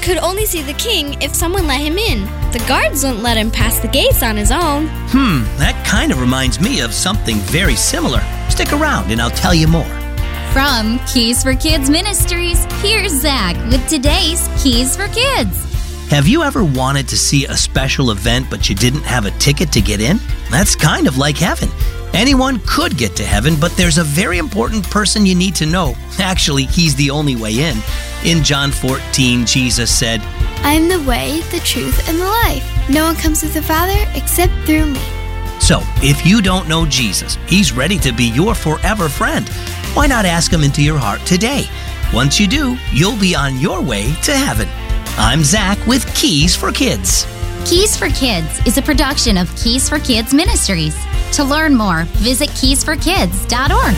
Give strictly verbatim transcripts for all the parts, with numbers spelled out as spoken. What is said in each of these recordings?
could only see the king if someone let him in. The guards wouldn't let him pass the gates on his own. Hmm, that kind of reminds me of something very similar. Stick around and I'll tell you more. From Keys for Kids Ministries, here's Zach with today's Keys for Kids. Have you ever wanted to see a special event but you didn't have a ticket to get in? That's kind of like heaven. Anyone could get to heaven, but there's a very important person you need to know. Actually, he's the only way in. In John fourteen, Jesus said, I am the way, the truth, and the life. No one comes to the Father except through me. So, if you don't know Jesus, he's ready to be your forever friend. Why not ask him into your heart today? Once you do, you'll be on your way to heaven. I'm Zach with Keys for Kids. Keys for Kids is a production of Keys for Kids Ministries. To learn more, visit keys for kids dot org.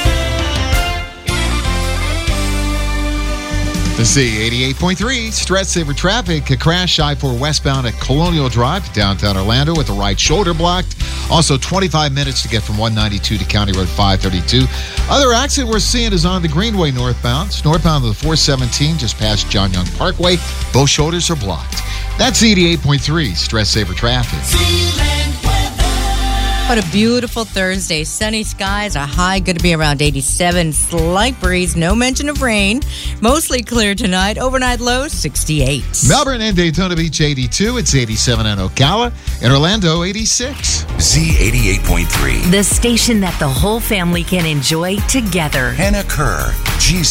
The Z eighty-eight point three, Stretch Saver traffic. A crash I four westbound at Colonial Drive to downtown Orlando with the right shoulder blocked. Also, twenty-five minutes to get from one ninety-two to County Road five thirty-two. Other accident we're seeing is on the Greenway northbound. It's northbound of the four seventeen just past John Young Parkway. Both shoulders are blocked. That's eighty-eight point three, Stretch Saver traffic. What a beautiful Thursday. Sunny skies, a high going to be around eighty-seven. Slight breeze, no mention of rain. Mostly clear tonight. Overnight low, sixty-eight. Melbourne and Daytona Beach, eighty-two. It's eighty-seven in Ocala. In Orlando, eighty-six. Z eighty-eight point three. The station that the whole family can enjoy together. Hannah Kerr, G